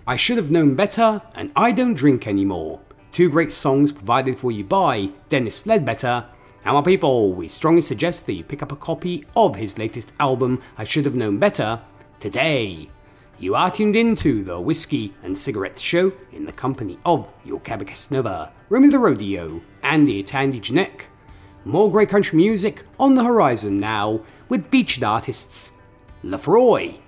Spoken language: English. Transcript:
I Should Have Known Better and I Don't Drink Anymore. Two great songs provided for you by Dennis Ledbetter. And my people, we strongly suggest that you pick up a copy of his latest album, I Should Have Known Better, today. You are tuned into the Whiskey and Cigarettes Show in the company of your Cabba Casanova, Romy the Rodeo, and the Tandy Janek. More great country music on the horizon now with featured artists Lefroy,